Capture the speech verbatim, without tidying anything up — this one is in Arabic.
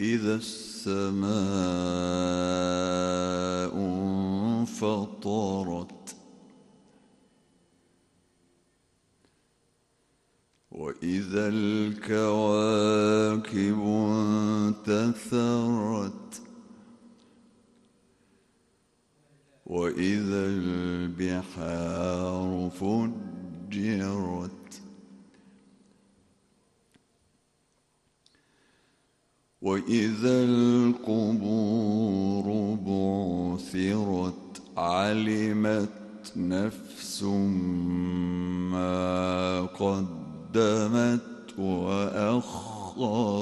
إذا السماء انفطرت وإذا الكواكب انتثرت وإذا البحار فجرت وإذا القبور بعثرت علمت نفس ما قدمت وأخرت